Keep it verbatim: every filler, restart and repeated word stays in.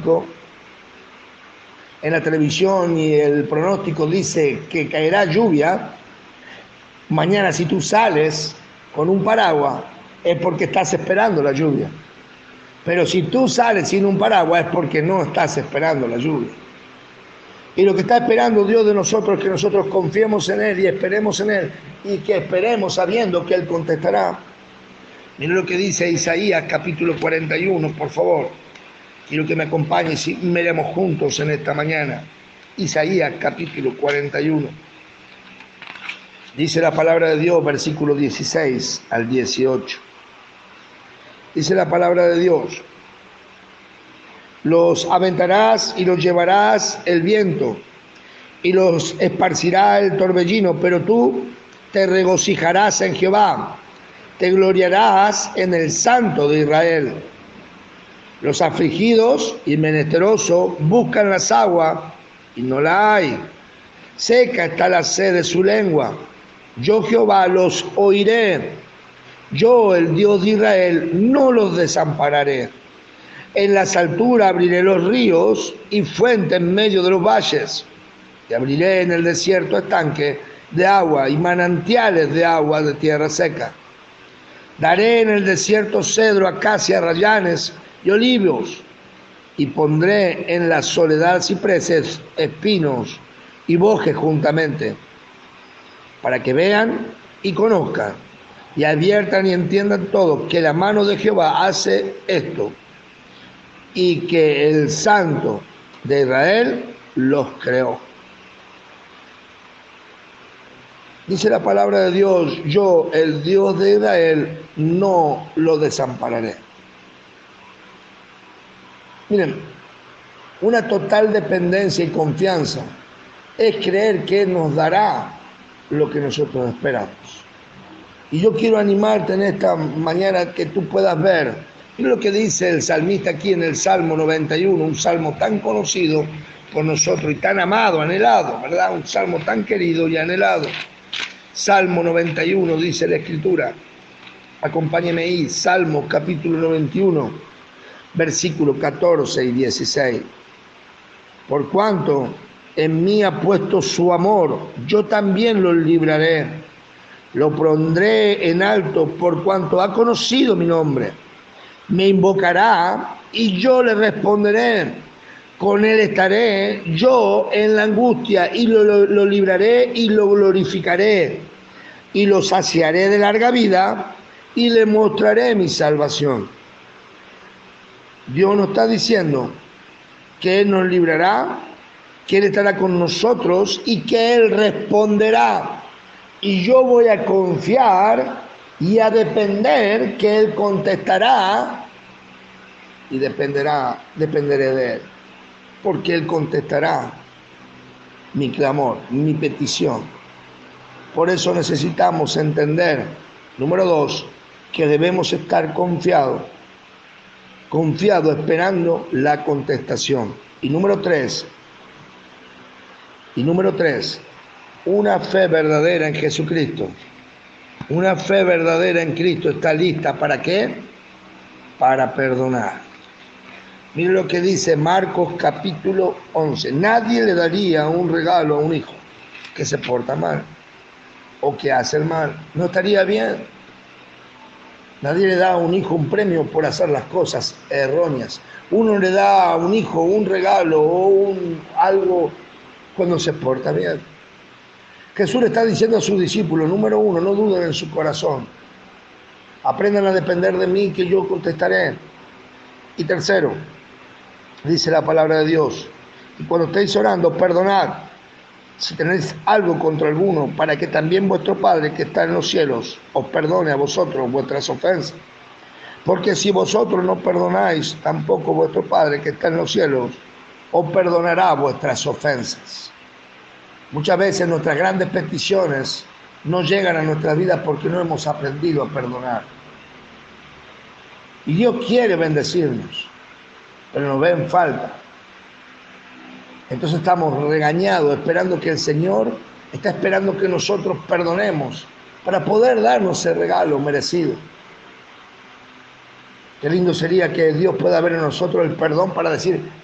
pronóstico en la televisión y el pronóstico dice que caerá lluvia, mañana si tú sales con un paraguas es porque estás esperando la lluvia. Pero si tú sales sin un paraguas es porque no estás esperando la lluvia. Y lo que está esperando Dios de nosotros es que nosotros confiemos en Él y esperemos en Él, y que esperemos sabiendo que Él contestará. Miren lo que dice Isaías capítulo cuarenta y uno, por favor. Quiero que me acompañes y miremos juntos en esta mañana. Isaías capítulo cuarenta y uno. Dice la palabra de Dios, versículo dieciséis al dieciocho. Dice la palabra de Dios: los aventarás y los llevarás el viento, y los esparcirá el torbellino, pero tú te regocijarás en Jehová, te gloriarás en el Santo de Israel. Los afligidos y menesterosos buscan las aguas y no la hay. Seca está la sed de su lengua. Yo Jehová los oiré. Yo, el Dios de Israel, no los desampararé. En las alturas abriré los ríos y fuentes en medio de los valles. Y abriré en el desierto estanque de agua y manantiales de agua de tierra seca. Daré en el desierto cedro, acacia, rayanes y olivos, y pondré en la soledad cipreses, espinos y bojes juntamente, para que vean y conozcan, y adviertan y entiendan todos que la mano de Jehová hace esto, y que el Santo de Israel los creó. Dice la palabra de Dios: yo, el Dios de Israel, no lo desampararé. Miren, una total dependencia y confianza es creer que Él nos dará lo que nosotros esperamos. Y yo quiero animarte en esta mañana que tú puedas ver. Mira lo que dice el salmista aquí en el Salmo noventa y uno, un salmo tan conocido por nosotros y tan amado, anhelado, ¿verdad? Un salmo tan querido y anhelado. Salmo noventa y uno, dice la Escritura. Acompáñeme ahí, Salmo capítulo noventa y uno, versículos catorce y dieciséis. Por cuanto en mí ha puesto su amor, yo también lo libraré. Lo pondré en alto por cuanto ha conocido mi nombre. Me invocará y yo le responderé. Con él estaré yo en la angustia y lo, lo, lo libraré y lo glorificaré. Y lo saciaré de larga vida y le mostraré mi salvación. Dios nos está diciendo que Él nos librará, que Él estará con nosotros y que Él responderá. Y yo voy a confiar y a depender que Él contestará, y dependerá, dependeré de Él, porque Él contestará mi clamor, mi petición. Por eso necesitamos entender, número dos, que debemos estar confiados, confiados esperando la contestación. Y número tres, y número tres, una fe verdadera en Jesucristo. Una fe verdadera en Cristo está lista, ¿para qué? Para perdonar. Mire lo que dice Marcos capítulo once. Nadie le daría un regalo a un hijo que se porta mal o que hace el mal. No estaría bien. Nadie le da a un hijo un premio por hacer las cosas erróneas. Uno le da a un hijo un regalo o un, algo cuando se porta bien. Jesús le está diciendo a sus discípulos, número uno, no duden en su corazón. Aprendan a depender de mí, que yo contestaré. Y tercero, dice la palabra de Dios, y cuando estéis orando, perdonad si tenéis algo contra alguno, para que también vuestro Padre que está en los cielos os perdone a vosotros vuestras ofensas. Porque si vosotros no perdonáis, tampoco vuestro Padre que está en los cielos os perdonará vuestras ofensas. Muchas veces nuestras grandes peticiones no llegan a nuestras vidas porque no hemos aprendido a perdonar. Y Dios quiere bendecirnos, pero nos ve en falta. Entonces estamos regañados, esperando que el Señor está esperando que nosotros perdonemos para poder darnos ese regalo merecido. Qué lindo sería que Dios pueda ver en nosotros el perdón para decir,